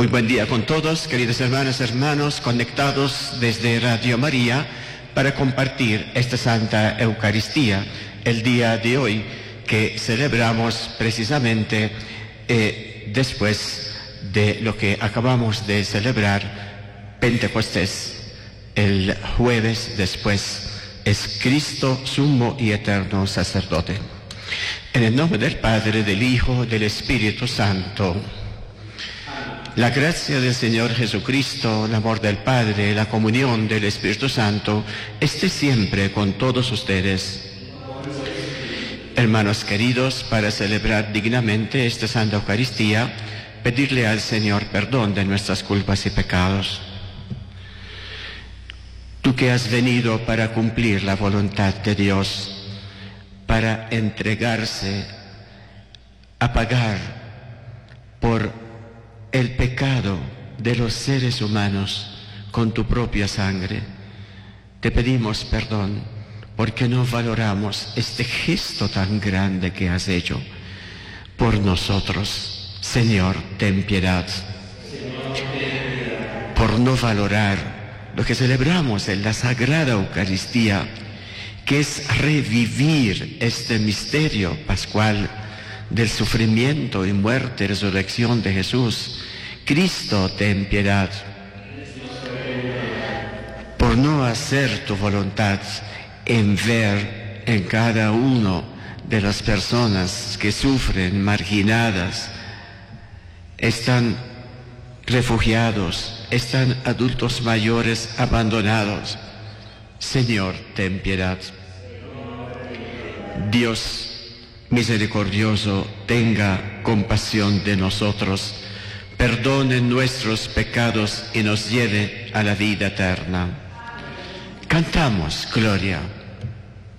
Muy buen día con todos, queridas hermanas, hermanos, conectados desde Radio María para compartir esta Santa Eucaristía el día de hoy que celebramos precisamente después de lo que acabamos de celebrar, Pentecostés. El jueves después es Cristo, sumo y eterno sacerdote. En el nombre del Padre, del Hijo, del Espíritu Santo. La gracia del Señor Jesucristo, el amor del Padre, la comunión del Espíritu Santo, esté siempre con todos ustedes. Hermanos queridos, para celebrar dignamente esta Santa Eucaristía, pedirle al Señor perdón de nuestras culpas y pecados. Tú que has venido para cumplir la voluntad de Dios, para entregarse a pagar por el pecado de los seres humanos con tu propia sangre, te pedimos perdón porque no valoramos este gesto tan grande que has hecho por nosotros. Señor, ten piedad. Por no valorar lo que celebramos en la Sagrada Eucaristía, que es revivir este misterio pascual del sufrimiento y muerte y resurrección de Jesús. Cristo, ten piedad. Por no hacer tu voluntad en ver en cada uno de las personas que sufren, marginadas, están refugiados, están adultos mayores abandonados. Señor, ten piedad. Dios misericordioso, tenga compasión de nosotros, perdone nuestros pecados y nos lleve a la vida eterna. Cantamos Gloria.